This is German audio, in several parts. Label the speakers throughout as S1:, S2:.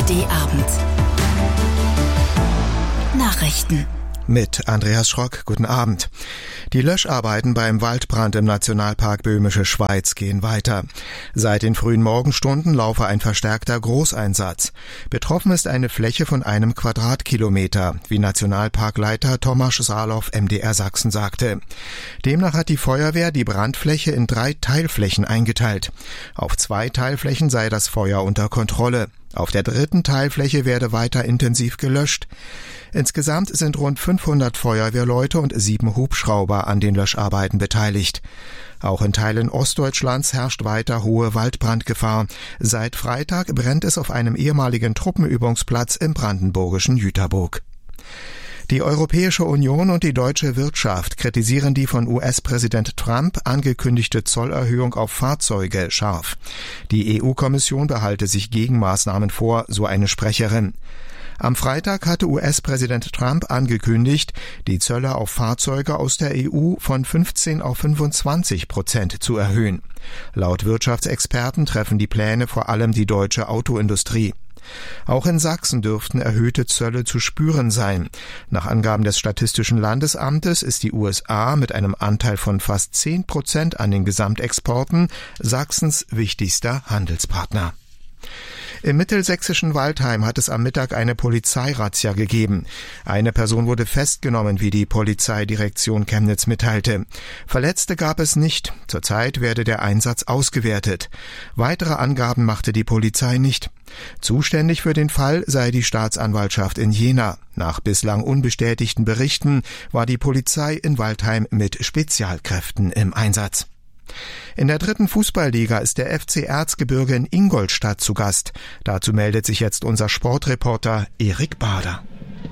S1: ARD-Abend. Nachrichten.
S2: Mit Andreas Schrock, guten Abend. Die Löscharbeiten beim Waldbrand im Nationalpark Böhmische Schweiz gehen weiter. Seit den frühen Morgenstunden laufe ein verstärkter Großeinsatz. Betroffen ist eine Fläche von 1 Quadratkilometer, wie Nationalparkleiter Thomas Salow MDR Sachsen sagte. Demnach hat die Feuerwehr die Brandfläche in 3 Teilflächen eingeteilt. Auf 2 Teilflächen sei das Feuer unter Kontrolle. Auf der 3. Teilfläche werde weiter intensiv gelöscht. Insgesamt sind rund 500 Feuerwehrleute und 7 Hubschrauber an den Löscharbeiten beteiligt. Auch in Teilen Ostdeutschlands herrscht weiter hohe Waldbrandgefahr. Seit Freitag brennt es auf einem ehemaligen Truppenübungsplatz im brandenburgischen Jüterburg. Die Europäische Union und die deutsche Wirtschaft kritisieren die von US-Präsident Trump angekündigte Zollerhöhung auf Fahrzeuge scharf. Die EU-Kommission behalte sich Gegenmaßnahmen vor, so eine Sprecherin. Am Freitag hatte US-Präsident Trump angekündigt, die Zölle auf Fahrzeuge aus der EU von 15% auf 25% zu erhöhen. Laut Wirtschaftsexperten treffen die Pläne vor allem die deutsche Autoindustrie. Auch in Sachsen dürften erhöhte Zölle zu spüren sein. Nach Angaben des Statistischen Landesamtes ist die USA mit einem Anteil von fast 10% an den Gesamtexporten Sachsens wichtigster Handelspartner. Im mittelsächsischen Waldheim hat es am Mittag eine Polizeirazzia gegeben. Eine Person wurde festgenommen, wie die Polizeidirektion Chemnitz mitteilte. Verletzte gab es nicht. Zurzeit werde der Einsatz ausgewertet. Weitere Angaben machte die Polizei nicht. Zuständig für den Fall sei die Staatsanwaltschaft in Jena. Nach bislang unbestätigten Berichten war die Polizei in Waldheim mit Spezialkräften im Einsatz. In der 3. Fußballliga ist der FC Erzgebirge in Ingolstadt zu Gast. Dazu meldet sich jetzt unser Sportreporter Erik Bader.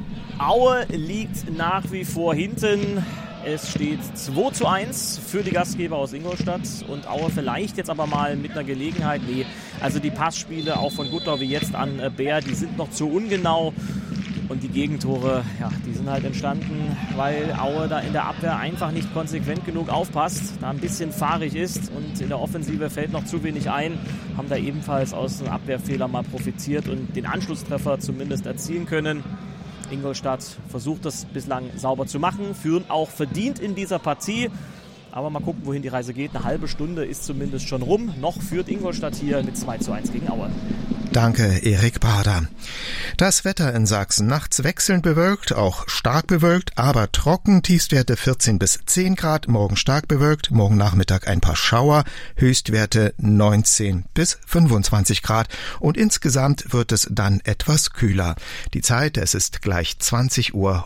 S3: Aue liegt nach wie vor hinten. Es steht 2:1 für die Gastgeber aus Ingolstadt und Aue vielleicht jetzt aber mal mit einer Gelegenheit. Nee, also die Passspiele auch von Gutlau wie jetzt an Bär, die sind noch zu ungenau. Und die Gegentore, ja, die sind halt entstanden, weil Aue da in der Abwehr einfach nicht konsequent genug aufpasst, da ein bisschen fahrig ist und in der Offensive fällt noch zu wenig ein, haben da ebenfalls aus einem Abwehrfehler mal profitiert und den Anschlusstreffer zumindest erzielen können. Ingolstadt versucht das bislang sauber zu machen, führen auch verdient in dieser Partie. Aber mal gucken, wohin die Reise geht. Eine halbe Stunde ist zumindest schon rum. Noch führt Ingolstadt hier mit 2:1 gegen Aue.
S2: Danke, Erik Bader. Das Wetter in Sachsen. Nachts wechselnd bewölkt, auch stark bewölkt, aber trocken. Tiefstwerte 14 bis 10 Grad. Morgen stark bewölkt. Morgen Nachmittag ein paar Schauer. Höchstwerte 19 bis 25 Grad. Und insgesamt wird es dann etwas kühler. Die Zeit, es ist gleich 20:03 Uhr.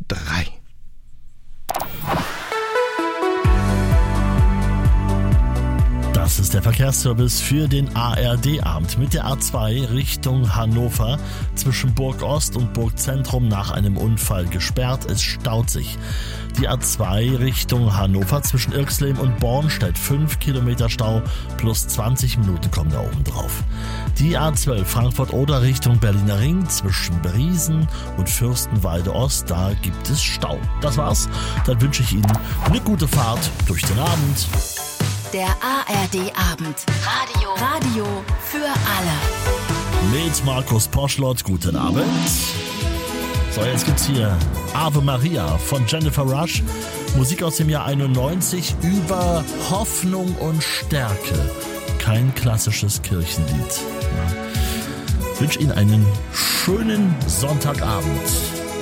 S4: Das ist der Verkehrsservice für den ARD-Abend mit der A2 Richtung Hannover. Zwischen Burg Ost und Burg Zentrum nach einem Unfall gesperrt. Es staut sich. Die A2 Richtung Hannover zwischen Irxleben und Bornstedt 5 Kilometer Stau plus 20 Minuten kommen da oben drauf. Die A12 Frankfurt-Oder Richtung Berliner Ring zwischen Briesen und Fürstenwalde Ost, da gibt es Stau. Das war's. Dann wünsche ich Ihnen eine gute Fahrt durch den Abend.
S1: Der ARD-Abend. Radio für alle.
S4: Mit Markus Poschlott, guten Abend. So, jetzt gibt's hier Ave Maria von Jennifer Rush. Musik aus dem Jahr 91 über Hoffnung und Stärke. Kein klassisches Kirchenlied. Ich wünsche Ihnen einen schönen Sonntagabend.